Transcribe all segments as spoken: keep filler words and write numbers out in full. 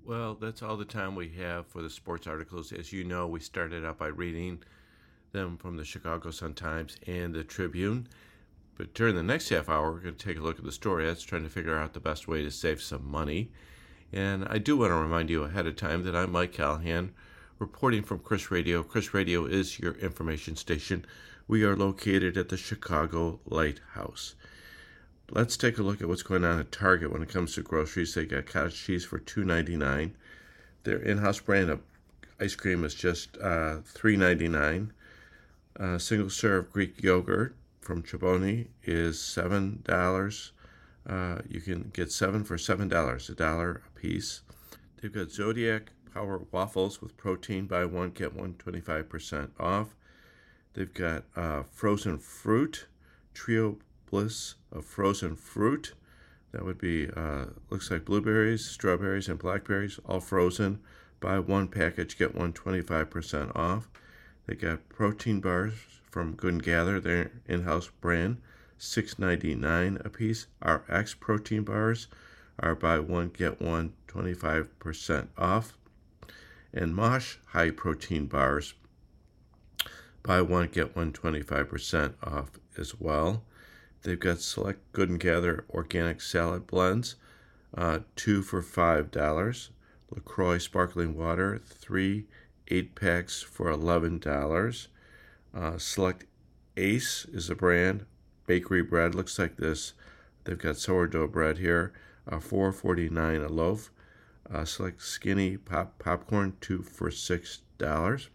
Well, that's all the time we have for the sports articles. As you know, we started out by reading them from the Chicago Sun-Times and the Tribune. But during the next half hour, we're going to take a look at the story that's trying to figure out the best way to save some money. And I do want to remind you ahead of time that I'm Mike Callahan, reporting from Chris Radio. Chris Radio is your information station. We are located at the Chicago Lighthouse. Let's take a look at what's going on at Target when it comes to groceries. They got cottage cheese for two ninety-nine. Their in-house brand of ice cream is just uh, three ninety-nine. Uh, single-serve Greek yogurt from Chobani is seven dollars. Uh, you can get seven for seven dollars, a dollar a piece. They've got Zodiac Power Waffles with protein. Buy one, get one twenty-five percent off. They've got uh, frozen fruit, Trio Bliss of frozen fruit. That would be, uh, looks like blueberries, strawberries, and blackberries, all frozen. Buy one package, get one twenty-five percent off. They got protein bars from Good and Gather, their in-house brand, six ninety-nine a piece. Our X protein bars are buy one, get one twenty-five percent off. And Mosh high protein bars, buy one, get one twenty-five percent off as well. They've got select Good and Gather organic salad blends, uh, two for five dollars. LaCroix sparkling water, three eight packs for eleven dollars. Uh, select Ace is a brand. Bakery bread looks like this. They've got sourdough bread here, uh, four forty-nine a loaf. Uh, select Skinny pop popcorn, two for six dollars.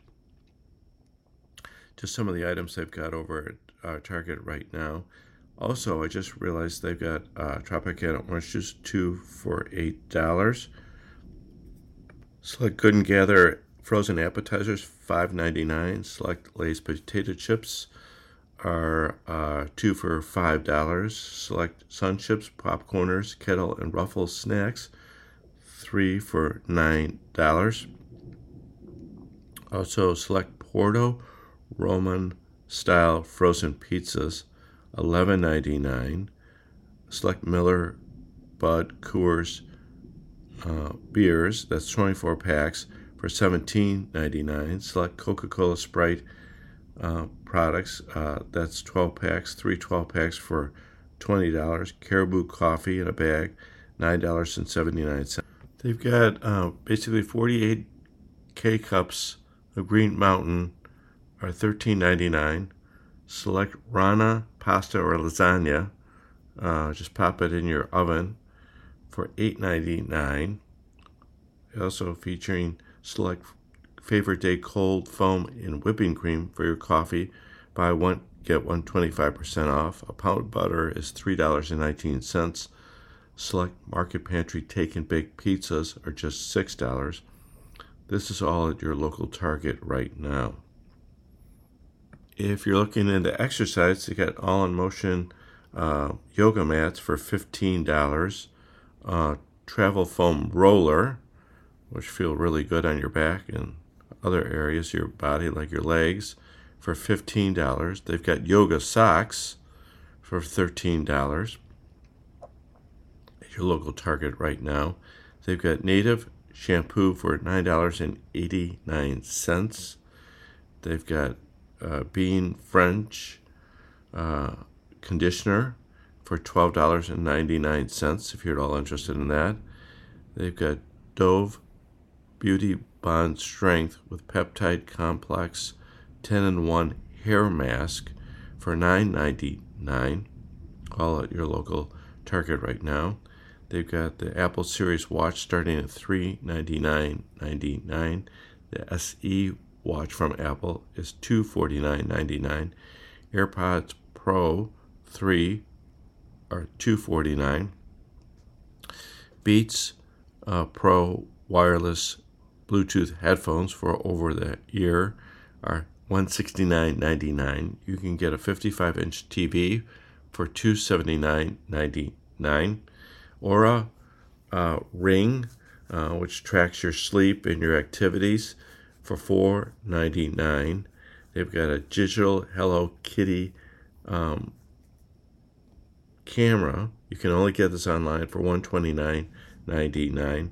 Just some of the items they've got over at uh, Target right now. Also, I just realized they've got uh, Tropicana orange juice, two for eight dollars. Select Good and Gather frozen appetizers, five ninety-nine. Select Lay's potato chips are uh, two for five dollars. Select Sun Chips, Popcorners, Kettle, and Ruffles snacks, three for nine dollars. Also, select Porto Roman style frozen pizzas, eleven ninety-nine. Select Miller, Bud, Coors uh, beers, that's twenty-four packs for seventeen ninety-nine. Select Coca-Cola Sprite uh, products, uh, that's twelve packs, three twelve packs for twenty dollars. Caribou coffee in a bag, nine dollars and seventy-nine cents. They've got uh, basically forty-eight K-cups of Green Mountain are thirteen ninety-nine. Select Rana pasta or lasagna, uh, just pop it in your oven for eight ninety-nine. Also featuring select Favorite Day cold foam and whipping cream for your coffee. Buy one, get one twenty-five percent off. A pound of butter is three dollars and nineteen cents. Select Market Pantry take and bake pizzas are just six dollars. This is all at your local Target right now. If you're looking into exercise, they got All in Motion uh, yoga mats for fifteen dollars. Uh, travel foam roller, which feel really good on your back and other areas of your body, like your legs, for fifteen dollars. They've got yoga socks for thirteen dollars at your local Target right now. They've got Native shampoo for nine dollars and eighty-nine cents. They've got uh, Bean French uh, conditioner for twelve dollars and ninety-nine cents, if you're at all interested in that. They've got Dove Beauty Bond Strength with Peptide Complex ten in one hair mask for nine ninety-nine. All at your local Target right now. They've got the Apple Series watch starting at three ninety-nine ninety-nine. The S E watch from Apple is two forty-nine ninety-nine. AirPods Pro three are two forty-nine. Beats uh, Pro wireless Bluetooth headphones for over the ear are one sixty-nine ninety-nine. You can get a fifty-five inch T V for two seventy-nine ninety-nine. Aura uh, Ring, uh, which tracks your sleep and your activities, for four ninety-nine. They've got a digital Hello Kitty um, camera. You can only get this online for one twenty-nine ninety-nine.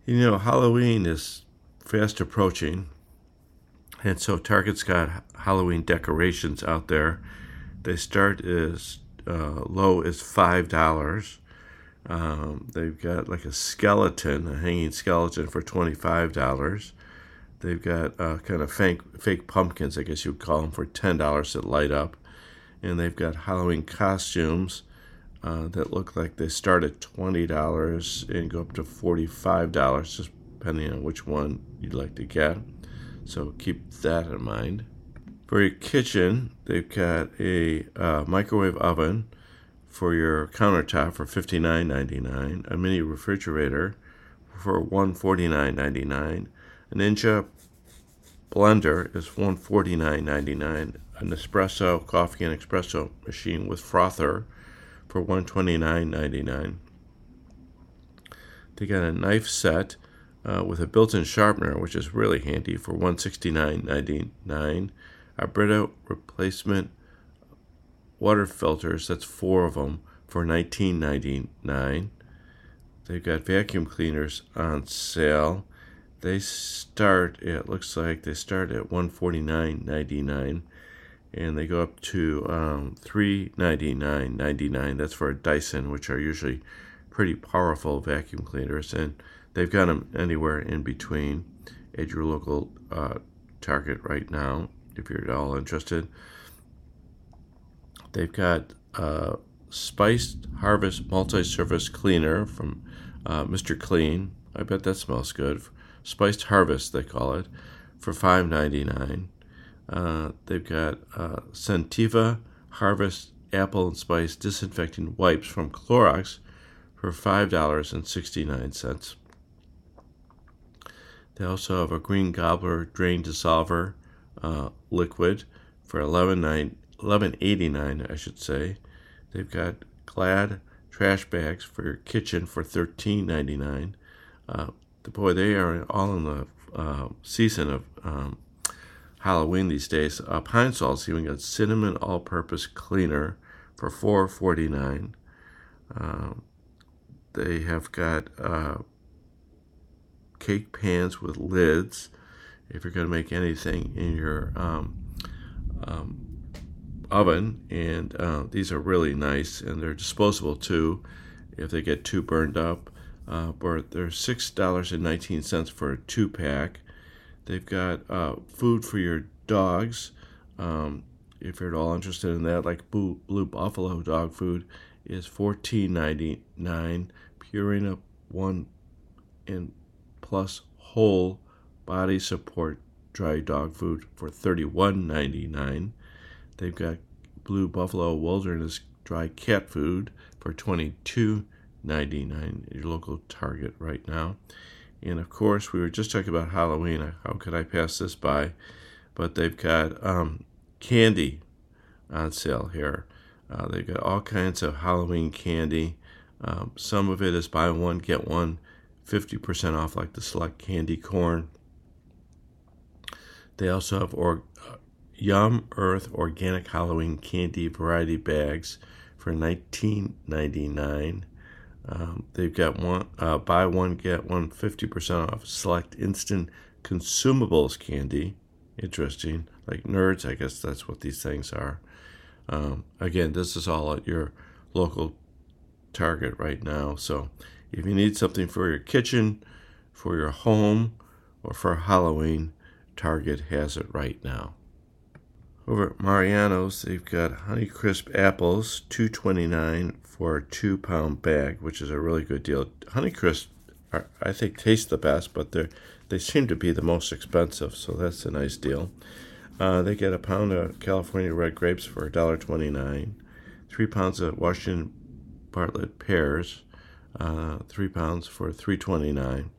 You know, Halloween is fast approaching, and so Target's got Halloween decorations out there. They start as uh, low as five dollars. Um, they've got like a skeleton, a hanging skeleton for twenty-five dollars. They've got uh, kind of fake, fake pumpkins, I guess you would call them, for ten dollars that light up. And they've got Halloween costumes uh, that look like they start at twenty dollars and go up to forty-five dollars, just depending on which one you'd like to get. So keep that in mind. For your kitchen, they've got a uh, microwave oven for your countertop for fifty-nine ninety-nine, a mini refrigerator for one forty-nine ninety-nine, an Ninja blender is one forty-nine ninety-nine, an espresso coffee and espresso machine with frother for one twenty-nine ninety-nine. They got a knife set uh, with a built-in sharpener, which is really handy, for one sixty-nine ninety-nine. A Brita replacement water filters, that's four of them, for nineteen ninety-nine. They've got vacuum cleaners on sale. They start, it looks like they start at one forty-nine ninety-nine, and they go up to um, three ninety-nine ninety-nine. That's for a Dyson, which are usually pretty powerful vacuum cleaners, and they've got them anywhere in between at your local uh, Target right now, if you're at all interested. They've got uh, Spiced Harvest Multi-Surface Cleaner from uh, Mister Clean. I bet that smells good. Spiced Harvest, they call it, for five ninety-nine. Uh, they've got uh, Scentiva Harvest Apple and Spice Disinfecting Wipes from Clorox for five dollars and sixty-nine cents. They also have a Green Gobbler Drain Dissolver uh, liquid for eleven eighty-nine, I should say. They've got Glad trash bags for your kitchen for thirteen ninety-nine. Uh, boy, they are all in the uh, season of um, Halloween these days. Uh, Pine Salt's even got cinnamon all-purpose cleaner for four forty-nine. Uh, they have got uh, cake pans with lids if you're going to make anything in your um, um, oven, and uh, these are really nice, and they're disposable too if they get too burned up. Uh, but they're six dollars and nineteen cents for a two-pack. They've got uh, food for your dogs, um, if you're at all interested in that, like Blue, Blue Buffalo dog food is fourteen ninety-nine. Purina One and Plus whole body support dry dog food for thirty-one ninety-nine. They've got Blue Buffalo Wilderness dry cat food for twenty-two ninety-nine at your local Target right now. And of course, we were just talking about Halloween. How could I pass this by? But they've got um, candy on sale here. Uh, they've got all kinds of Halloween candy. Um, some of it is buy one, get one, fifty percent off, like the select candy corn. They also have or, uh, Yum Earth organic Halloween candy variety bags for nineteen ninety-nine. Um, they've got one uh, buy one get one fifty percent off select instant consumables candy. Interesting, like Nerds. I guess that's what these things are. Um, again, this is all at your local Target right now. So if you need something for your kitchen, for your home, or for Halloween, Target has it right now. Over at Mariano's, they've got Honeycrisp apples, two twenty-nine for a two-pound bag, which is a really good deal. Honeycrisp, are, I think, taste the best, but they they seem to be the most expensive, so that's a nice deal. Uh, they get a pound of California red grapes for one dollar twenty-nine, three pounds of Washington Bartlett pears, uh, three pounds for three twenty-nine.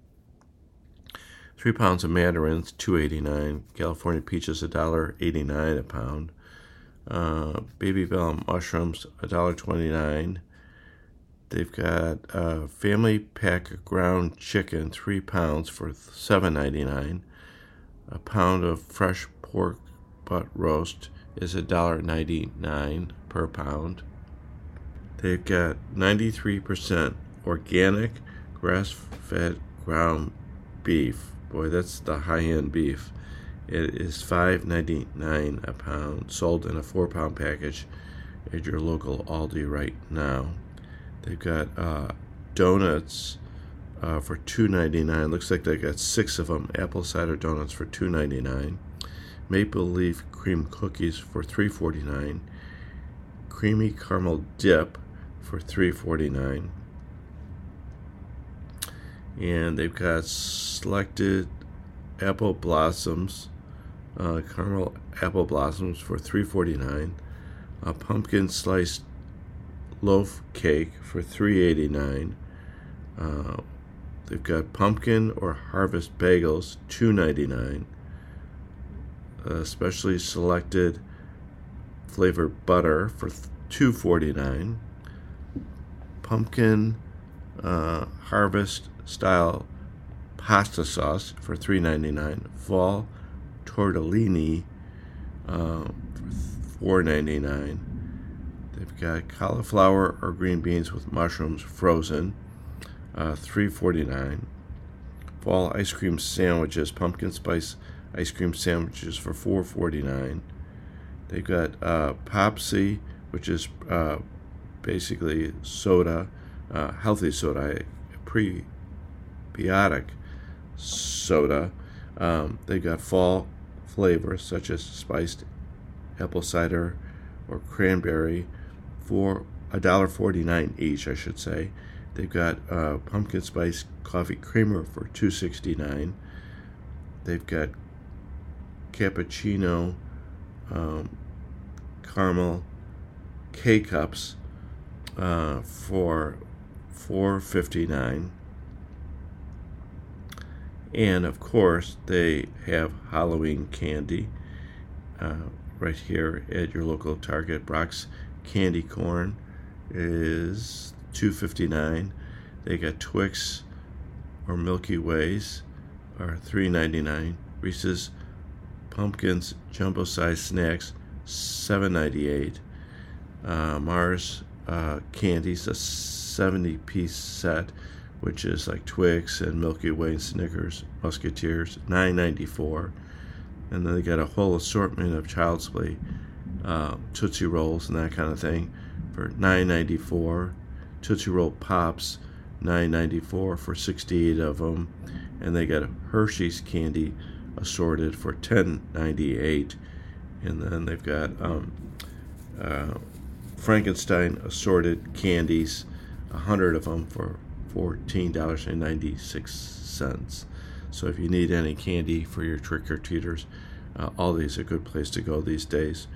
Three pounds of mandarins, two eighty-nine. California peaches, one dollar eighty-nine a pound. Uh, Baby Bell mushrooms, one dollar twenty-nine. They've got a family pack of ground chicken, three pounds for seven ninety-nine. A pound of fresh pork butt roast is one dollar ninety-nine per pound. They've got ninety-three percent organic, grass-fed ground beef. Boy, that's the high-end beef. It is five ninety-nine a pound, sold in a four-pound package at your local Aldi right now. They've got uh, donuts uh, for two ninety-nine. Looks like they got six of them. Apple cider donuts for two ninety-nine. Maple leaf cream cookies for three forty-nine. Creamy caramel dip for three forty-nine. And they've got selected apple blossoms, uh, caramel apple blossoms for three forty-nine. A pumpkin sliced loaf cake for three eighty-nine. Uh, they've got pumpkin or harvest bagels, two ninety-nine. Uh, specially selected flavored butter for two forty-nine. Pumpkin uh, harvest style pasta sauce for three ninety-nine. Fall tortellini uh, for four ninety-nine. They've got cauliflower or green beans with mushrooms frozen, uh, three forty-nine. Fall ice cream sandwiches, pumpkin spice ice cream sandwiches for four forty-nine. They've got uh, Popsy, which is uh, basically soda, uh, healthy soda, prebiotic soda. Um, they've got fall flavors such as spiced apple cider or cranberry for one dollar forty-nine each, I should say. They've got uh, pumpkin spice coffee creamer for two sixty-nine. They've got cappuccino um, caramel K-cups uh, for four fifty-nine. And of course, they have Halloween candy uh, right here at your local Target. Brock's candy corn is two fifty-nine. They got Twix or Milky Ways are three ninety-nine. Reese's Pumpkins jumbo size snacks seven ninety-eight. Uh, Mars uh, candies, a seventy piece set, which is like Twix and Milky Way and Snickers, Musketeers, nine ninety-four. And then they got a whole assortment of Child's Play uh, Tootsie Rolls and that kind of thing for nine ninety-four. Tootsie Roll Pops, nine ninety-four for sixty-eight of them. And they got Hershey's candy assorted for ten ninety-eight. And then they've got um, uh, Frankenstein assorted candies, one hundred of them for fourteen ninety-six. So if you need any candy for your trick-or-treaters, uh, Aldi's a good place to go these days.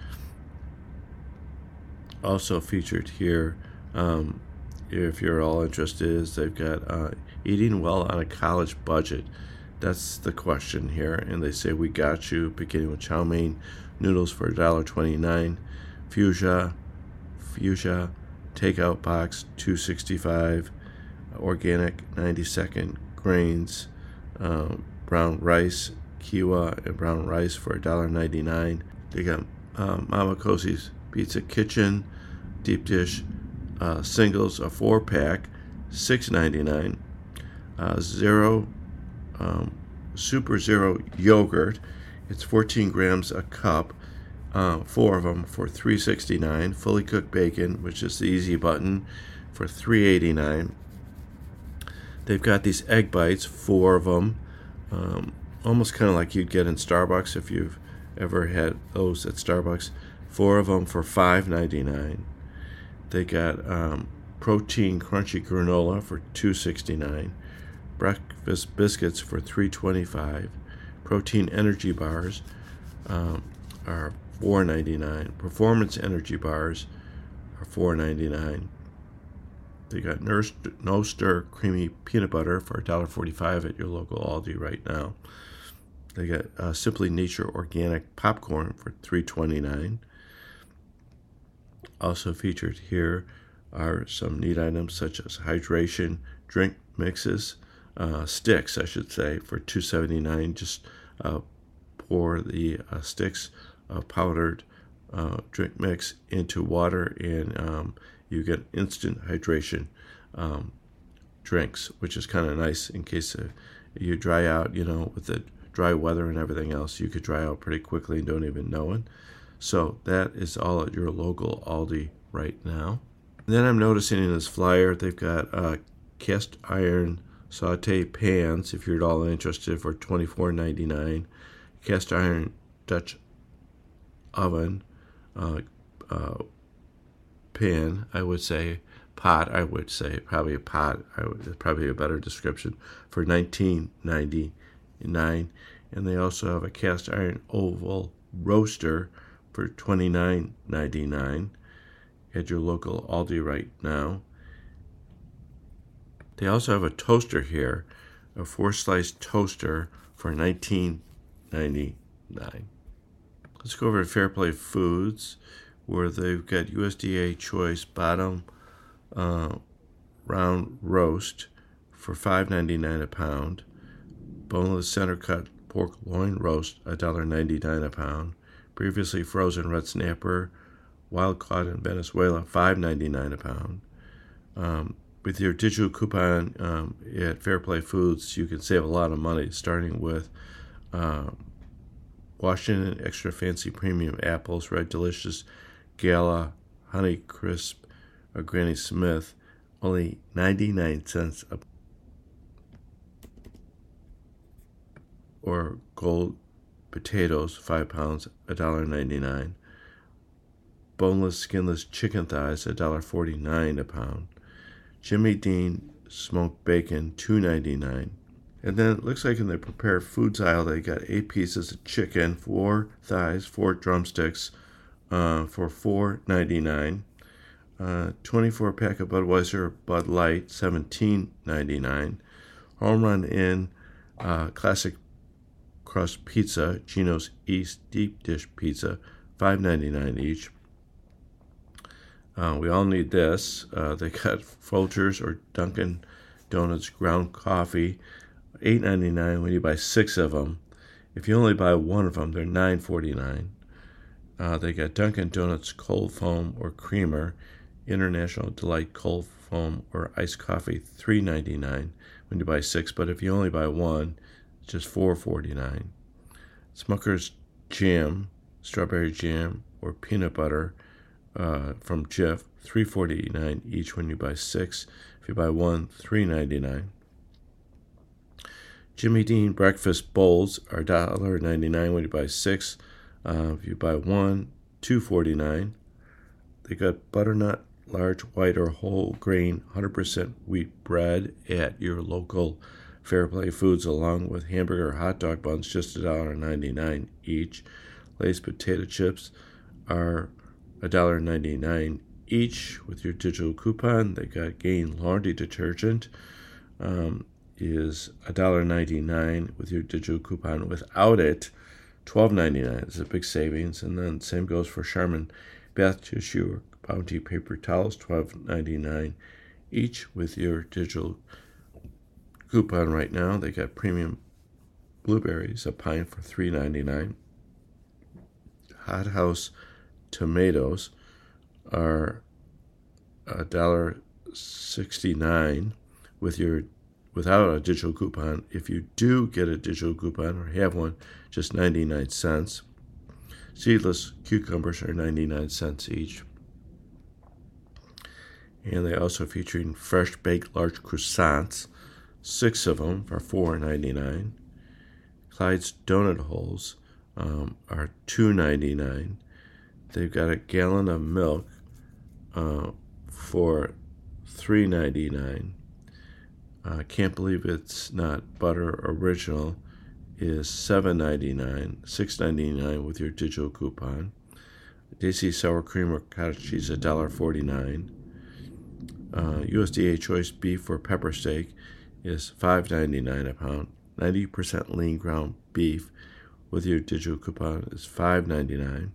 Also featured here, um, if you're all interested, is they've got uh, eating well on a college budget. That's the question here, and they say we got you, beginning with chow mein noodles for one dollar twenty-nine, fuchsia, fuchsia takeout box two sixty-five, organic ninety second grains, um, brown rice, kiwa and brown rice for one dollar ninety-nine. They got um, Mama Cosie's Pizza Kitchen deep dish uh, singles, a four pack, six ninety-nine. Uh, zero um, Super Zero yogurt, it's fourteen grams a cup, uh, four of them for three sixty-nine. Fully cooked bacon, which is the easy button, for three eighty-nine. They've got these egg bites, four of them, um, almost kind of like you'd get in Starbucks if you've ever had those at Starbucks. Four of them for five ninety-nine. They got um, protein crunchy granola for two sixty-nine. Breakfast biscuits for three twenty-five. Protein energy bars um, are four ninety-nine. Performance energy bars are four ninety-nine. They got No Stir creamy peanut butter for one dollar forty-five at your local Aldi right now. They got uh, Simply Nature organic popcorn for three twenty-nine. Also featured here are some neat items such as hydration drink mixes, uh, sticks, I should say, for two seventy-nine. Just uh, pour the uh, sticks of powdered uh, drink mix into water, and um, you get instant hydration um, drinks, which is kind of nice in case uh, you dry out, you know, with the dry weather and everything else. You could dry out pretty quickly and don't even know it. So that is all at your local Aldi right now. And then I'm noticing in this flyer they've got uh, cast iron saute pans, if you're at all interested, for twenty-four ninety-nine. Cast iron Dutch oven uh, uh, pan, I would say, pot, I would say, probably a pot, I would, probably a better description, for nineteen ninety-nine. And they also have a cast iron oval roaster for twenty-nine ninety-nine at your local Aldi right now. They also have a toaster here, a four-slice toaster for nineteen ninety-nine. Let's go over to Fair Play Foods, where they've got U S D A Choice bottom uh, round roast for five ninety-nine a pound. Boneless center cut pork loin roast, one dollar ninety-nine a pound. Previously frozen red snapper, wild caught in Venezuela, five ninety-nine a pound. Um, with your digital coupon um, at Fair Play Foods, you can save a lot of money, starting with uh, Washington Extra Fancy Premium Apples, Red Delicious, Gala, Honey Crisp, or Granny Smith, only ninety-nine cents a or Gold potatoes, five pounds, one dollar ninety-nine. Boneless, skinless chicken thighs, one dollar forty-nine a pound. Jimmy Dean smoked bacon, two ninety-nine. And then it looks like in the prepared foods aisle, they got eight pieces of chicken, four thighs, four drumsticks uh, for four ninety-nine. Uh, twenty-four pack of Budweiser Bud Light, seventeen ninety-nine. Home Run Inn uh, Classic Crust Pizza, Gino's East Deep Dish Pizza, five ninety-nine each. Uh, we all need this. Uh, they got Folgers or Dunkin' Donuts ground coffee, eight ninety-nine when you buy six of them. If you only buy one of them, they're nine forty-nine. Uh, they got Dunkin' Donuts cold foam or creamer, International Delight cold foam or iced coffee, three ninety-nine when you buy six. But if you only buy one, it's just four forty-nine. Smucker's jam, strawberry jam or peanut butter uh, from Jif, three forty-nine each when you buy six. If you buy one, three ninety-nine. Jimmy Dean breakfast bowls are one dollar ninety-nine when you buy six. Uh, if you buy one, two forty-nine. They got butternut, large white or whole grain, one hundred percent wheat bread at your local Fair Play Foods, along with hamburger hot dog buns, just one dollar ninety-nine each. Lay's potato chips are one dollar ninety-nine each with your digital coupon. They got Gain laundry detergent. Um, is one dollar ninety-nine with your digital coupon. Without it, twelve ninety-nine. It's a big savings. And then same goes for Charmin bath tissue or Bounty paper towels, twelve ninety-nine each with your digital coupon right now. They got premium blueberries, a pint for three ninety-nine. Hot House tomatoes are one dollar sixty-nine with your without a digital coupon. If you do get a digital coupon or have one, just ninety-nine cents. Seedless cucumbers are ninety-nine cents each. And they also featuring fresh baked large croissants, six of them for four ninety-nine. Clyde's donut holes um, are two ninety-nine. They've got a gallon of milk uh, for three ninety-nine. I uh, can't believe it's not butter original is seven ninety-nine, six ninety-nine with your digital coupon. Daisy sour cream or cottage cheese one dollar forty-nine. Uh, U S D A choice beef or pepper steak is five ninety-nine a pound. ninety percent lean ground beef with your digital coupon is five ninety-nine.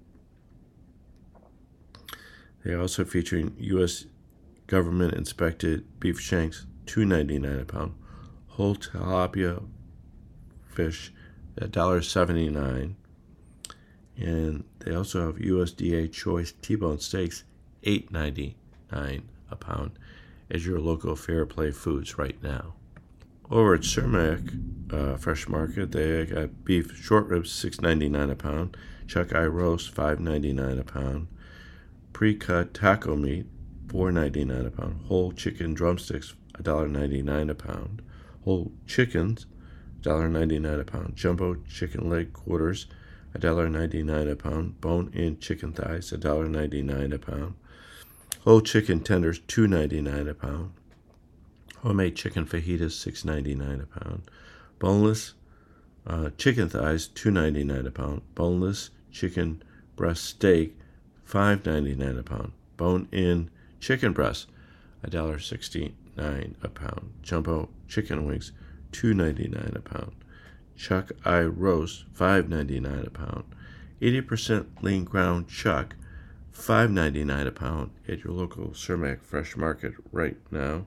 They're also featuring U S government inspected beef shanks, two ninety-nine a pound. Whole tilapia fish, one dollar seventy-nine. And they also have U S D A choice T-bone steaks, eight ninety-nine a pound. at your local Fair Play Foods right now. Over at Cermak uh, Fresh Market, they got beef short ribs six ninety-nine a pound, chuck eye roast five ninety-nine a pound, pre-cut taco meat four ninety-nine a pound, whole chicken drumsticks one ninety-nine a pound, whole chickens one ninety-nine a pound, jumbo chicken leg quarters one ninety-nine a pound, bone-in chicken thighs one ninety-nine a pound, whole chicken tenders two ninety-nine a pound, homemade chicken fajitas six ninety-nine a pound, boneless uh, chicken thighs two ninety-nine a pound, boneless chicken breast steak five ninety-nine a pound, bone-in chicken breast one sixty-nine a pound, jumbo chicken wings two ninety-nine a pound, chuck eye roast five ninety-nine a pound, eighty percent lean ground chuck five ninety-nine a pound at your local Cermak Fresh Market right now.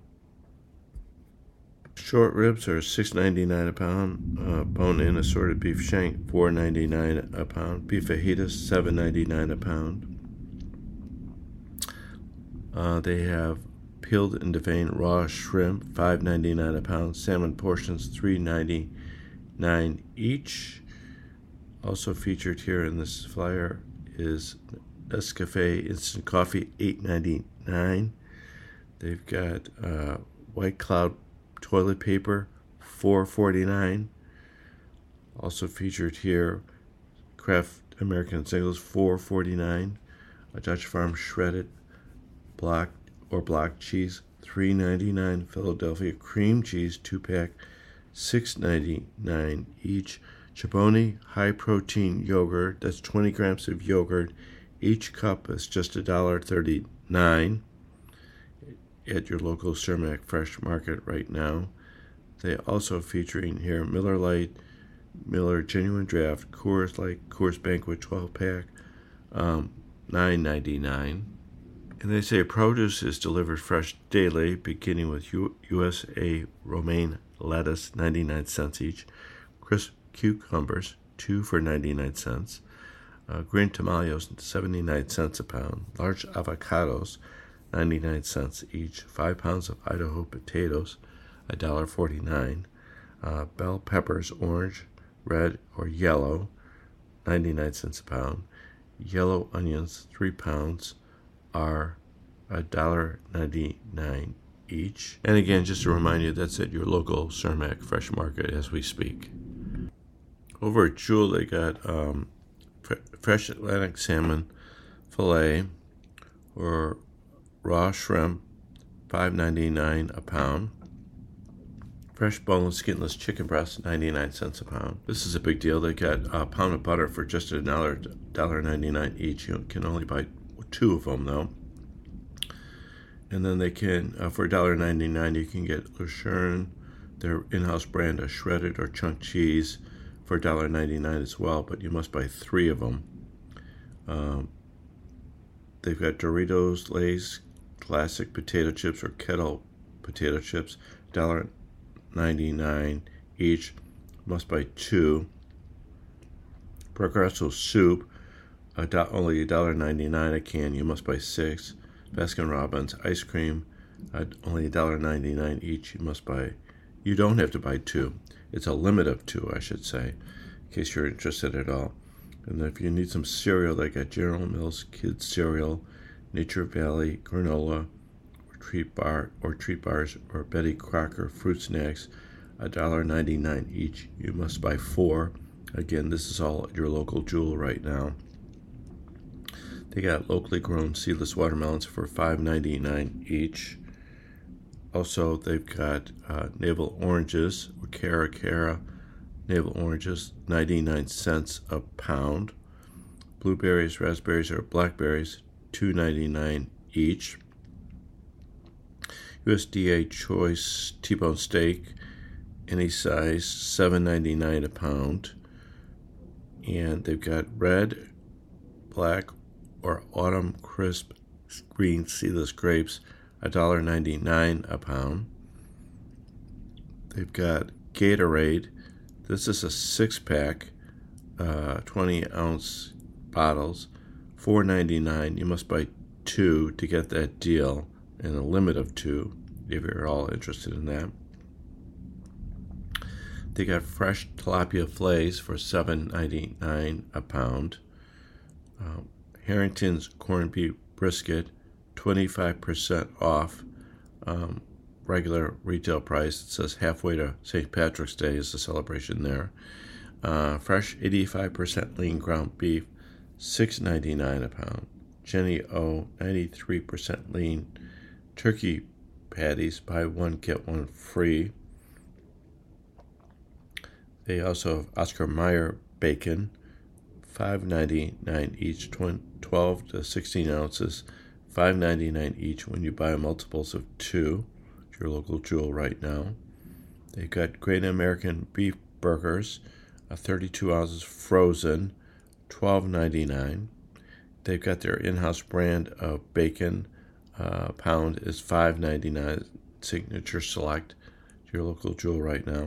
Short ribs are six ninety-nine a pound, uh, bone-in assorted beef shank four ninety-nine a pound, beef fajitas seven ninety-nine a pound. Uh, they have peeled and deveined raw shrimp five ninety-nine a pound, salmon portions three ninety-nine each. Also featured here in this flyer is Nescafe instant coffee eight ninety-nine. They've got uh, White Cloud toilet paper four forty-nine. Also featured here Kraft American Singles four forty-nine. A Dutch Farm shredded block or block cheese three ninety-nine. Philadelphia cream cheese two pack six ninety-nine each. Chobani high protein yogurt, that's twenty grams of yogurt. Each cup is just one thirty-nine at your local Cermak Fresh Market right now. They also featuring here Miller Lite, Miller Genuine Draft, Coors Light, Coors Banquet twelve pack, um, nine ninety-nine. And they say produce is delivered fresh daily, beginning with U- USA romaine lettuce, ninety-nine cents each, crisp cucumbers, two for ninety-nine cents, uh, green tomatoes, seventy-nine cents a pound, large avocados, ninety-nine cents each, five pounds of Idaho potatoes, one forty-nine, uh, bell peppers, orange, red, or yellow, ninety-nine cents a pound, yellow onions, three pounds, are one ninety-nine each. And again, just to remind you, that's at your local Cermak Fresh Market as we speak. Over at Jewel, they got um, f- fresh Atlantic salmon fillet or raw shrimp, five ninety-nine a pound. Fresh boneless, skinless chicken breast, ninety-nine cents a pound. This is a big deal. They got a pound of butter for just a dollar, dollar ninety-nine each. You can only buy two of them though. And then they can, uh, for one ninety-nine, you can get Lucerne, their in-house brand of shredded or chunk cheese, for one ninety-nine as well, but you must buy three of them. Um, they've got Doritos, Lay's classic potato chips or kettle potato chips, one ninety-nine each, must buy two. Progresso soup, uh, do- only one ninety-nine a can, you must buy six. Baskin Robbins ice cream, uh, only one ninety-nine each, you must buy, you don't have to buy two. It's a limit of two, I should say, in case you're interested at all. And if you need some cereal, they got General Mills Kids Cereal, Nature Valley Granola, or Treat Bar, or Treat Bars, or Betty Crocker Fruit Snacks, one ninety-nine each. You must buy four. Again, this is all at your local Jewel right now. They got locally grown seedless watermelons for five ninety-nine each. Also, they've got uh, navel oranges, or Cara Cara navel oranges, ninety-nine cents a pound. Blueberries, raspberries, or blackberries, two ninety-nine each. U S D A Choice T-bone steak, any size, seven ninety-nine a pound. And they've got red, black, or autumn crisp green seedless grapes, one ninety-nine a pound. They've got Gatorade. This is a six-pack, uh, twenty-ounce bottles, four ninety-nine. You must buy two to get that deal, and a limit of two. if you're all interested in that. They got fresh tilapia fillets for seven ninety-nine a pound. Um, Harrington's corned beef brisket, twenty-five percent off um, regular retail price. It says halfway to Saint Patrick's Day is the celebration there. Uh, fresh eighty-five percent lean ground beef, six ninety-nine a pound. Jenny O, ninety-three percent lean turkey patties, buy one get one free. They also have Oscar Mayer bacon, five ninety-nine each, twelve to sixteen ounces, five ninety-nine each when you buy multiples of two. It's your local Jewel right now. They've got Great American beef burgers, uh, thirty-two ounces frozen, twelve ninety-nine. They've got their in-house brand of bacon. Uh, pound is five ninety-nine. Signature Select. It's your local Jewel right now.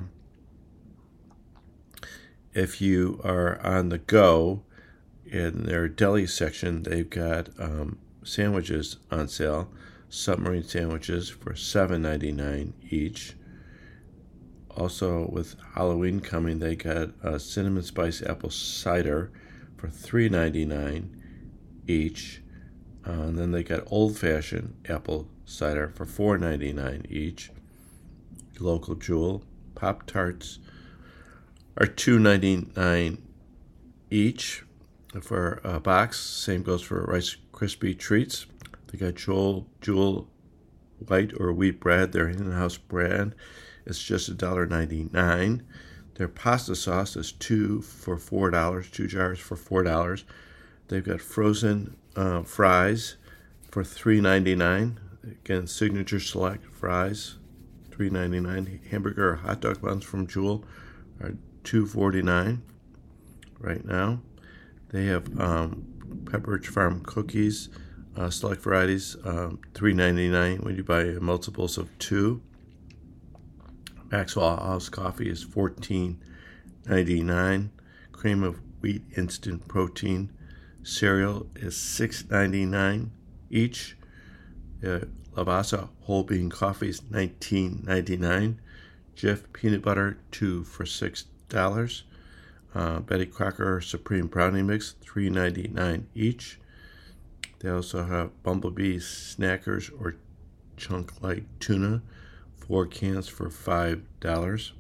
If you are on the go, in their deli section, they've got um, sandwiches on sale. Submarine sandwiches for seven ninety-nine each. Also, with Halloween coming, they got a cinnamon spice apple cider for three ninety-nine each. Uh, and then they got old-fashioned apple cider for four ninety-nine each. Local Jewel. Pop-Tarts are two ninety-nine each for a box. Same goes for Rice Krispie treats. They got Jewel, Jewel white or wheat bread. Their in-house brand is just one dollar ninety-nine. Their pasta sauce is two for four dollars, two jars for four dollars. They've got frozen uh, fries for three ninety-nine. Again, Signature Select fries, three ninety-nine. Hamburger or hot dog buns from Jewel are two forty-nine right now. They have um, Pepperidge Farm cookies, uh, select varieties, um, three ninety-nine when you buy multiples of two. Maxwell House coffee is fourteen ninety-nine. Cream of wheat instant protein cereal is six ninety-nine each. Uh, Lavazza whole bean coffee is nineteen ninety-nine. Jif peanut butter two for six dollars. Uh, Betty Crocker Supreme Brownie Mix, three ninety-nine each. They also have Bumblebee Snackers or Chunk Light Tuna, four cans for five dollars.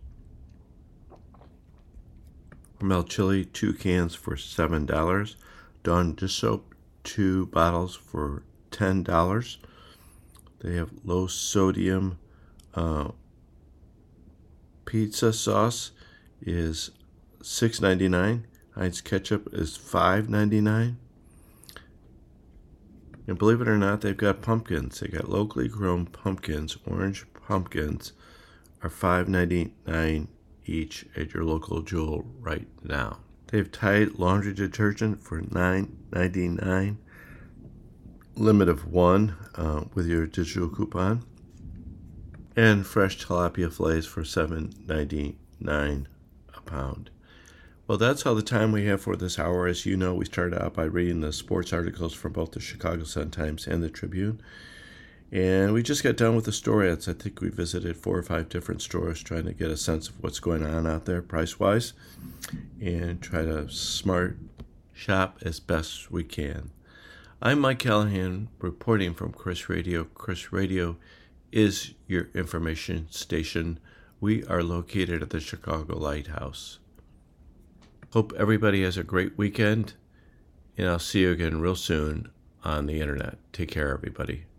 Hormel Chili, two cans for seven dollars. Dawn Dish Soap, two bottles for ten dollars. They have low sodium uh, pizza sauce is six ninety-nine. Heinz ketchup is five ninety-nine. And believe it or not, they've got pumpkins. They got locally grown pumpkins. Orange pumpkins are five ninety-nine each at your local Jewel right now. They have Tide laundry detergent for nine ninety-nine. Limit of one uh, with your digital coupon. And fresh tilapia fillets for seven ninety-nine a pound. Well, that's all the time we have for this hour. As you know, we started out by reading the sports articles from both the Chicago Sun-Times and the Tribune. And we just got done with the story ads. I think we visited four or five different stores trying to get a sense of what's going on out there price-wise and try to smart shop as best we can. I'm Mike Callahan reporting from Chris Radio. Chris Radio is your information station. We are located at the Chicago Lighthouse. Hope everybody has a great weekend, and I'll see you again real soon on the internet. Take care, everybody.